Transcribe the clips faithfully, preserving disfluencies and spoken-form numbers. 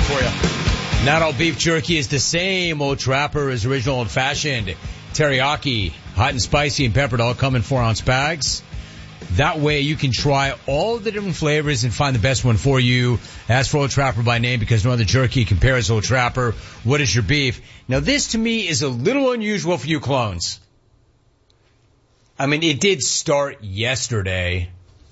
for you. Not all beef jerky is the same. Old Trapper is original old fashioned. Teriyaki, hot and spicy and peppered, all come in four ounce bags. That way you can try all the different flavors and find the best one for you. Ask for Old Trapper by name because no other jerky compares Old Trapper. What is your beef? Now this to me is a little unusual for you clones. I mean, it did start yesterday.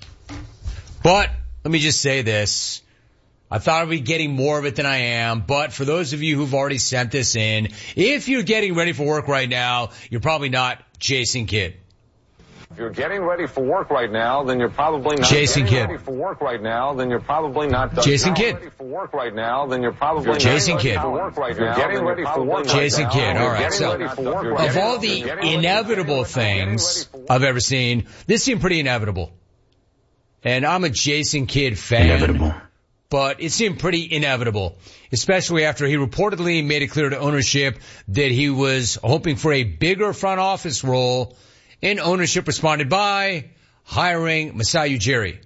But let me just say this. I thought I'd be getting more of it than I am, but for those of you who've already sent this in, if you're getting ready for work right now, you're probably not Jason Kidd. If you're getting ready for work right now, then you're probably not Jason getting Kidd. ready for work right now, then you're probably not Jason Kidd. ready for work right now, then you're probably Jason not Kidd. for work right now. Getting ready for work Jason right Kidd. now. All right. So of all the inevitable things I've ever seen, this seemed pretty inevitable. And I'm a Jason Kidd fan. Inevitable. But it seemed pretty inevitable, especially after he reportedly made it clear to ownership that he was hoping for a bigger front office role, and ownership responded by hiring Masai Ujiri.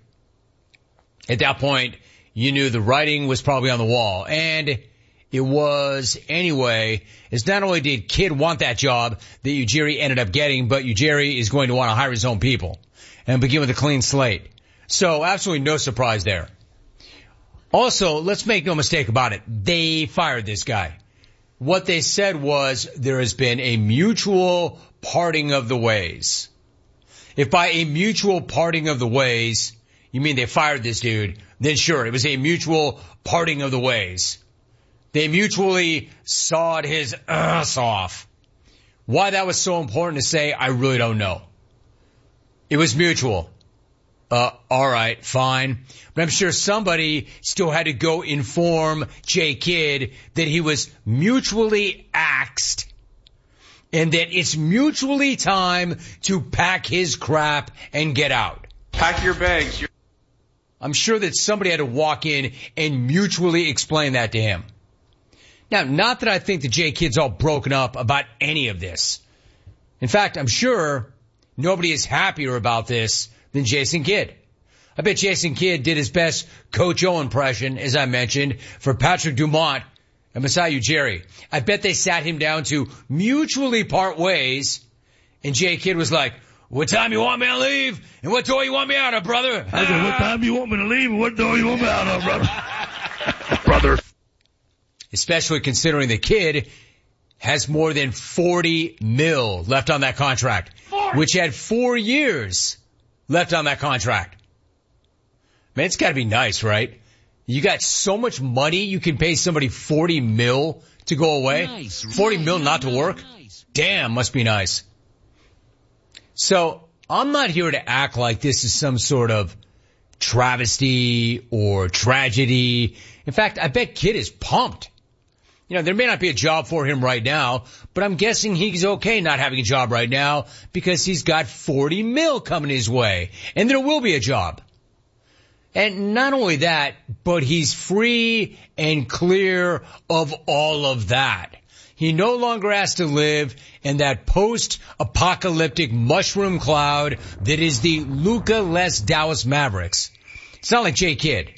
At that point, you knew the writing was probably on the wall, and it was anyway, as not only did Kidd want that job that Ujiri ended up getting, but Ujiri is going to want to hire his own people and begin with a clean slate. So absolutely no surprise there. Also, let's make no mistake about it. They fired this guy. What they said was there has been a mutual parting of the ways. If by a mutual parting of the ways, you mean they fired this dude, then sure, it was a mutual parting of the ways. They mutually sawed his ass off. Why that was so important to say, I really don't know. It was mutual. Uh, alright, fine. But I'm sure somebody still had to go inform Jay Kidd that he was mutually axed and that it's mutually time to pack his crap and get out. Pack your bags. You're- I'm sure that somebody had to walk in and mutually explain that to him. Now, not that I think that Jay Kidd's all broken up about any of this. In fact, I'm sure nobody is happier about this than Jason Kidd. I bet Jason Kidd did his best Coach O impression, as I mentioned, for Patrick Dumont and Masai Ujiri. I bet they sat him down to mutually part ways, and Jay Kidd was like, what time you want me to leave, and what door you want me out of, brother? I said, what time you want me to leave, and what door you want me out of, brother? brother. Especially considering the Kidd has more than forty mil left on that contract, which had four years left on that contract. Man, it's gotta be nice, right? You got so much money you can pay somebody forty mil to go away. Nice, forty right, mil not to work? Nice. Damn, must be nice. So, I'm not here to act like this is some sort of travesty or tragedy. In fact, I bet Kidd is pumped. You know, there may not be a job for him right now, but I'm guessing he's okay not having a job right now because he's got forty mil coming his way. And there will be a job. And not only that, but he's free and clear of all of that. He no longer has to live in that post-apocalyptic mushroom cloud that is the Luka-less Dallas Mavericks. It's not like Jay Kidd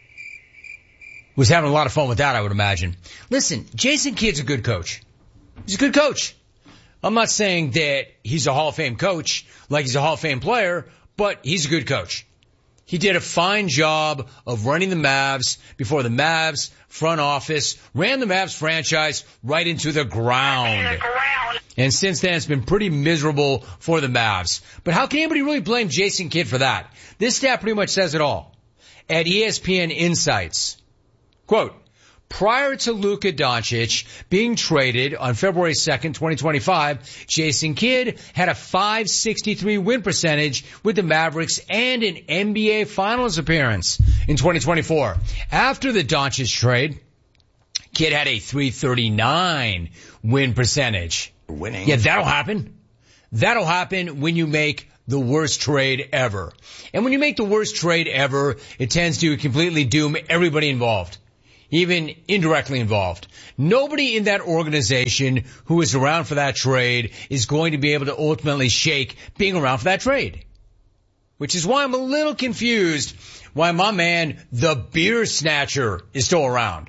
was having a lot of fun with that, I would imagine. Listen, Jason Kidd's a good coach. He's a good coach. I'm not saying that he's a Hall of Fame coach like he's a Hall of Fame player, but he's a good coach. He did a fine job of running the Mavs before the Mavs front office ran the Mavs franchise right into the ground. And since then, it's been pretty miserable for the Mavs. But how can anybody really blame Jason Kidd for that? This stat pretty much says it all. At E S P N Insights, quote, prior to Luka Doncic being traded on February second, twenty twenty-five, Jason Kidd had a five sixty-three win percentage with the Mavericks and an N B A Finals appearance in twenty twenty-four. After the Doncic trade, Kidd had a three thirty-nine win percentage. Winning. Yeah, that'll happen. That'll happen when you make the worst trade ever. And when you make the worst trade ever, it tends to completely doom everybody involved. Even indirectly involved. Nobody in that organization who is around for that trade is going to be able to ultimately shake being around for that trade. Which is why I'm a little confused why my man, the beer snatcher, is still around.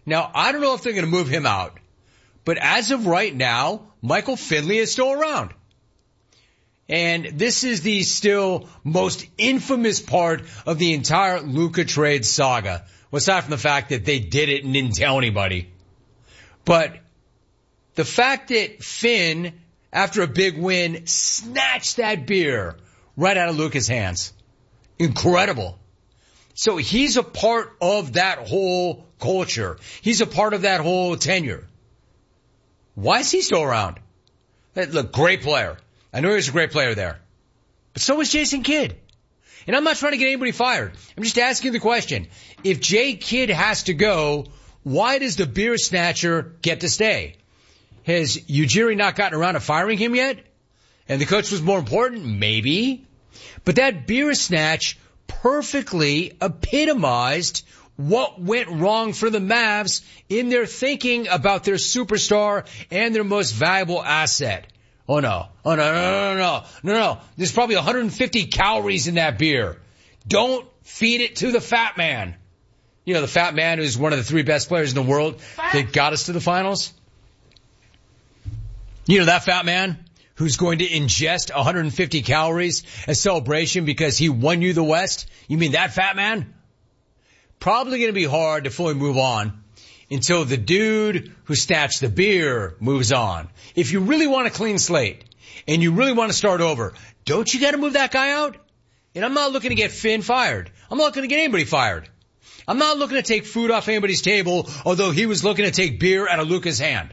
Now, I don't know if they're going to move him out, but as of right now, Michael Finley is still around. And this is the still most infamous part of the entire Luka trade saga. Well, aside from the fact that they did it and didn't tell anybody. But the fact that Finn, after a big win, snatched that beer right out of Luka's hands. Incredible. So he's a part of that whole culture. He's a part of that whole tenure. Why is he still around? Look, great player. I know he was a great player there. But so was Jason Kidd. And I'm not trying to get anybody fired. I'm just asking the question. If Jay Kidd has to go, why does the beer snatcher get to stay? Has Ujiri not gotten around to firing him yet? And the coach was more important? Maybe. But that beer snatch perfectly epitomized what went wrong for the Mavs in their thinking about their superstar and their most valuable asset. Oh no. Oh no, no, no, no, no, no, no. There's probably one hundred fifty calories in that beer. Don't feed it to the fat man. You know, the fat man who's one of the three best players in the world that got us to the finals. You know, that fat man who's going to ingest one hundred fifty calories as celebration because he won you the West. You mean that fat man? Probably going to be hard to fully move on until the dude who snatched the beer moves on. If you really want a clean slate and you really want to start over, don't you got to move that guy out? And I'm not looking to get Finn fired. I'm not looking to get anybody fired. I'm not looking to take food off anybody's table, although he was looking to take beer out of Luka's hand.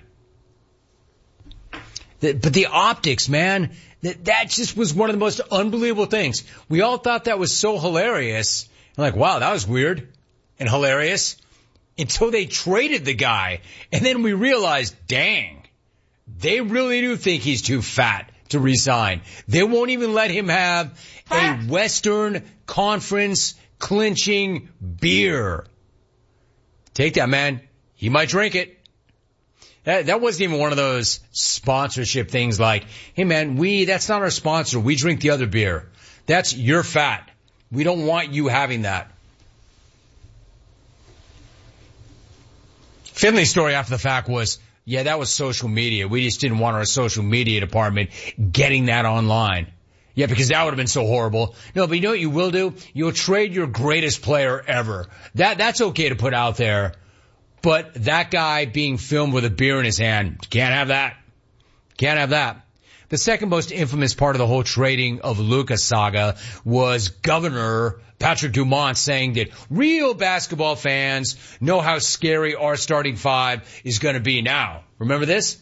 But the optics, man, that, that just was one of the most unbelievable things. We all thought that was so hilarious. Like, wow, that was weird and hilarious. Until they traded the guy. And then we realized, dang, they really do think he's too fat to resign. They won't even let him have a Western Conference clinching beer. Take that, man. He might drink it. That, that wasn't even one of those sponsorship things like, hey man, we, that's not our sponsor. We drink the other beer. That's your fat. We don't want you having that. Finley's story after the fact was, yeah, that was social media. We just didn't want our social media department getting that online. Yeah, because that would have been so horrible. No, but you know what you will do? You'll trade your greatest player ever. That, that's okay to put out there. But that guy being filmed with a beer in his hand, can't have that. Can't have that. The second most infamous part of the whole trading of Luka saga was Governor Patrick Dumont saying that real basketball fans know how scary our starting five is going to be now. Remember this?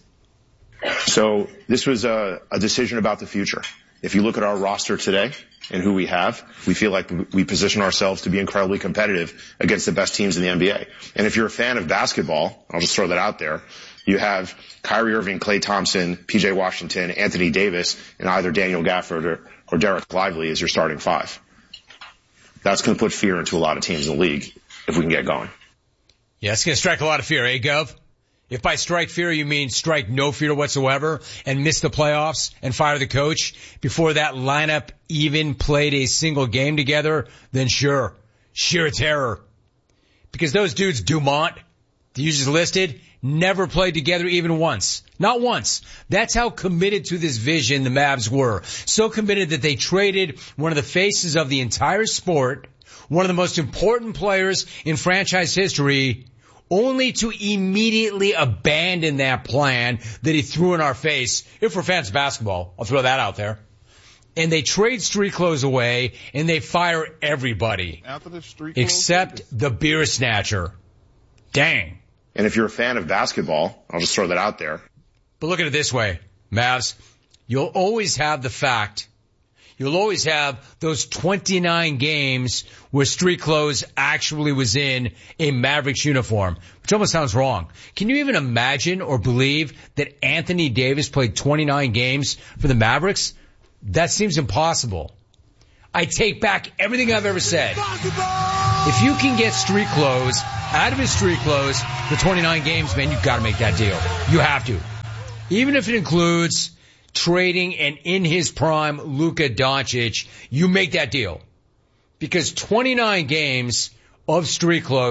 So this was a, a decision about the future. If you look at our roster today and who we have, we feel like we position ourselves to be incredibly competitive against the best teams in the N B A. And if you're a fan of basketball, I'll just throw that out there, you have Kyrie Irving, Klay Thompson, P J Washington, Anthony Davis, and either Daniel Gafford or, or Derek Lively as your starting five. That's going to put fear into a lot of teams in the league if we can get going. Yeah, it's going to strike a lot of fear, eh, Gov? If by strike fear you mean strike no fear whatsoever and miss the playoffs and fire the coach before that lineup even played a single game together, then sure, sheer terror. Because those dudes, Dumont, the users listed, never played together even once. Not once. That's how committed to this vision the Mavs were. So committed that they traded one of the faces of the entire sport, one of the most important players in franchise history, only to immediately abandon that plan that he threw in our face. If we're fans of basketball, I'll throw that out there. And they trade street clothes away, and they fire everybody. After the street except the beer snatcher. Dang. And if you're a fan of basketball, I'll just throw that out there. But look at it this way, Mavs. You'll always have the fact. You'll always have those twenty-nine games where street clothes actually was in a Mavericks uniform, which almost sounds wrong. Can you even imagine or believe that Anthony Davis played twenty-nine games for the Mavericks? That seems impossible. I take back everything I've ever said. If you can get street clothes out of his street clothes for twenty-nine games, man, you've got to make that deal. You have to. Even if it includes trading and in his prime Luka Doncic, you make that deal. Because twenty-nine games of street clothes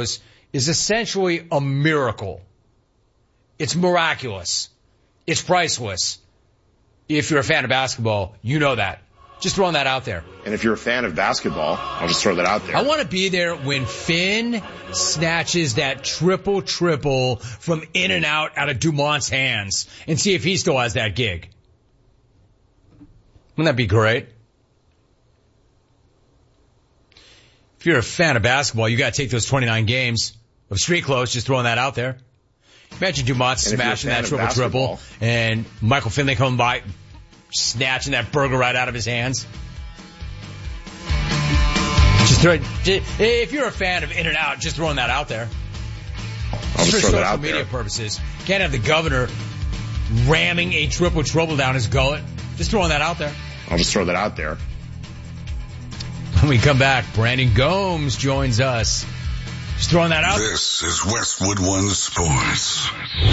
is essentially a miracle. It's miraculous. It's priceless. If you're a fan of basketball, you know that. Just throwing that out there. And if you're a fan of basketball, I'll just throw that out there. I want to be there when Finn snatches that triple-triple from in and out out of Dumont's hands and see if he still has that gig. Wouldn't that be great? If you're a fan of basketball, you got to take those twenty-nine games of street clothes, just throwing that out there. Imagine Dumont smashing that triple-triple and Michael Finley coming by, snatching that burger right out of his hands. Just throw it. If you're a fan of In-N-Out, just throwing that out there. I'll just for throw social that out media there. purposes. Can't have the governor ramming a triple-triple down his gullet. Just throwing that out there. I'll just throw that out there. When we come back, Brandon Gomes joins us. Just throwing that out. This is Westwood One Sports.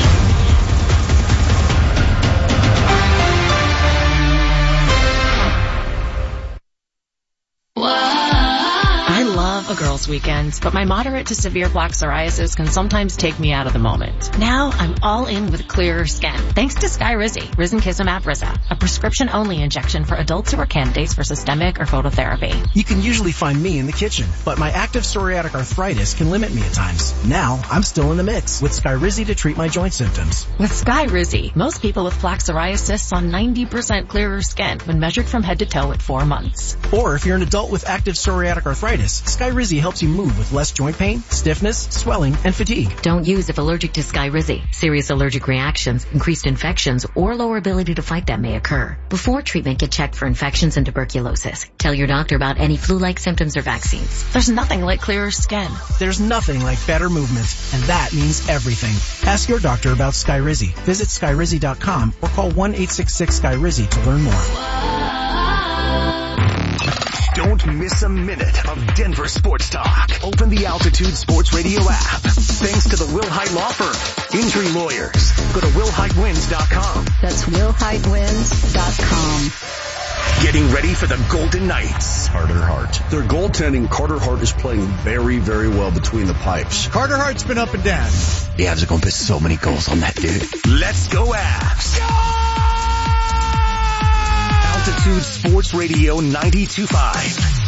I love a girls' weekend, but my moderate to severe plaque psoriasis can sometimes take me out of the moment. Now I'm all in with clearer skin, thanks to Skyrizi, Risankizumab Riza, a prescription-only injection for adults who are candidates for systemic or phototherapy. You can usually find me in the kitchen, but my active psoriatic arthritis can limit me at times. Now I'm still in the mix with Skyrizi to treat my joint symptoms. With Skyrizi, most people with plaque psoriasis saw ninety percent clearer skin when measured from head to toe at four months. Or if you're an adult with active psoriatic arthritis, Skyrizi helps you move with less joint pain, stiffness, swelling, and fatigue. Don't use if allergic to Skyrizi. Serious allergic reactions, increased infections, or lower ability to fight them may occur. Before treatment, get checked for infections and tuberculosis. Tell your doctor about any flu-like symptoms or vaccines. There's nothing like clearer skin. There's nothing like better movement, and that means everything. Ask your doctor about Skyrizi. Visit Skyrizi dot com or call one eight six six Skyrizi to learn more. Don't miss a minute of Denver Sports Talk. Open the Altitude Sports Radio app. Thanks to the Will Hite Law Firm. Injury lawyers. Go to will hite wins dot com. That's will hite wins dot com. Getting ready for the Golden Knights. Carter Hart. Their goaltending, Carter Hart is playing very, very well between the pipes. Carter Hart's been up and down. The Avs are going to put so many goals on that dude. Let's go Avs. Go! Altitude Sports Radio ninety-two point five.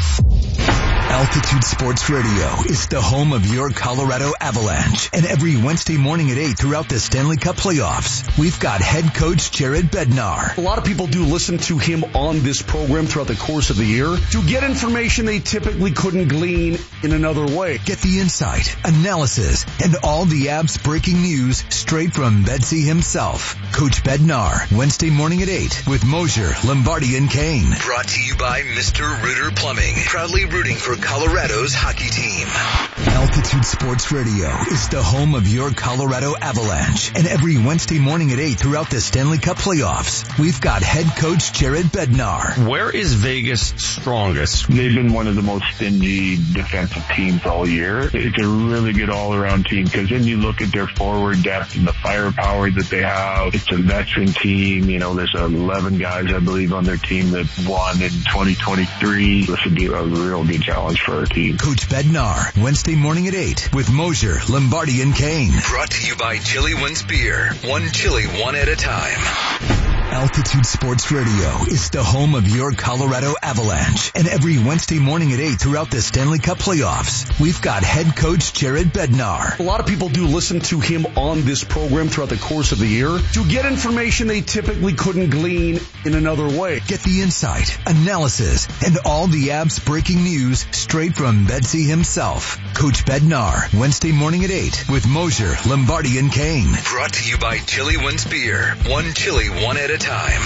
Altitude Sports Radio is the home of your Colorado Avalanche. And every Wednesday morning at eight throughout the Stanley Cup playoffs, we've got head coach Jared Bednar. A lot of people do listen to him on this program throughout the course of the year to get information they typically couldn't glean in another way. Get the insight, analysis, and all the Avs breaking news straight from Bedsy himself. Coach Bednar, Wednesday morning at eight with Mosier, Lombardi, and Kane. Brought to you by Mister Rooter Plumbing, proudly rooting for Colorado's hockey team. Altitude Sports Radio is the home of your Colorado Avalanche. And every Wednesday morning at eight throughout the Stanley Cup playoffs, we've got head coach Jared Bednar. Where is Vegas strongest? They've been one of the most stingy defensive teams all year. It's a really good all-around team because then you look at their forward depth and the firepower that they have. It's a veteran team. You know, there's eleven guys, I believe, on their team that won in twenty twenty-three. This would be a real good challenge for our team. Coach Bednar, Wednesday morning at eight with Mosier, Lombardi, and Kane. Brought to you by Chili Wins Beer. One chili, one at a time. Altitude Sports Radio is the home of your Colorado Avalanche. And every Wednesday morning at eight throughout the Stanley Cup playoffs, we've got head coach Jared Bednar. A lot of people do listen to him on this program throughout the course of the year to get information they typically couldn't glean in another way. Get the insight, analysis, and all the Avs breaking news straight from Bedsy himself. Coach Bednar, Wednesday morning at eight with Mosier, Lombardi, and Kane. Brought to you by Chili Wins Beer. One chili, one at a time.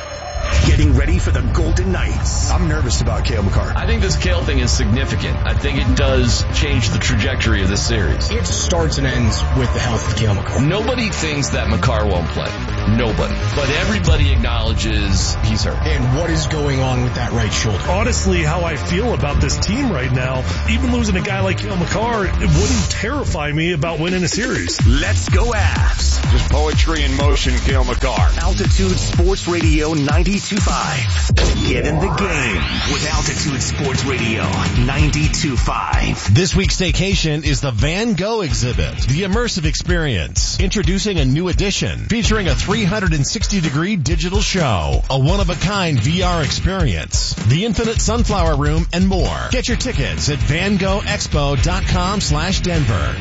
Getting ready for the Golden Knights. I'm nervous about Cale Makar. I think this Cale thing is significant. I think it does change the trajectory of this series. It starts and ends with the health of Cale Makar. Nobody thinks that Makar won't play. Nobody. But everybody acknowledges he's hurt. And what is going on with that right shoulder? Honestly, how I feel about this team right now, even losing a guy like Cale Makar, it wouldn't terrify me about winning a series. Let's go Avs. Just poetry in motion, Cale Makar. Altitude Sports Radio ninety-two ninety-two point five. Get in the game with Altitude Sports Radio ninety-two point five. This week's staycation is the Van Gogh exhibit, the immersive experience. Introducing a new edition featuring a three hundred sixty degree digital show, a one-of-a-kind V R experience, the infinite sunflower room, and more. Get your tickets at van gogh expo dot com slash Denver.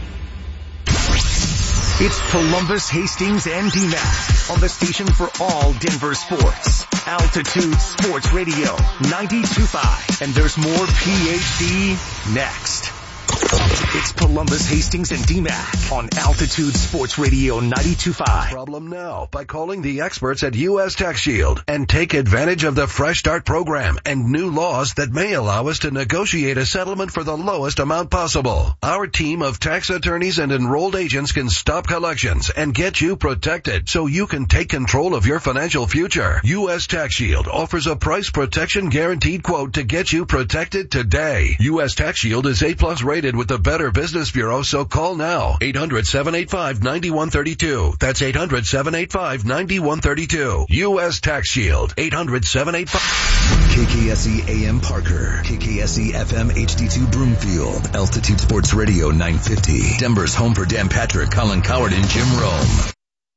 It's Columbus, Hastings, and D MAC on the station for all Denver sports. Altitude Sports Radio ninety-two point five. And there's more P H D next. It's Columbus, Hastings, and D MAC on Altitude Sports Radio ninety-two point five. Problem now by calling the experts at U S Tax Shield and take advantage of the Fresh Start program and new laws that may allow us to negotiate a settlement for the lowest amount possible. Our team of tax attorneys and enrolled agents can stop collections and get you protected so you can take control of your financial future. U S Tax Shield offers a price protection guaranteed quote to get you protected today. U S Tax Shield is A plus rated with the Better Business Bureau, so call now. eight hundred, seven eight five, nine one three two. That's eight hundred, seven eight five, nine one three two. U S Tax Shield. eight hundred, seven eight five. K K S E A M Parker. K K S E F M H D two Broomfield. Altitude Sports Radio nine fifty. Denver's home for Dan Patrick, Colin Coward, and Jim Rome.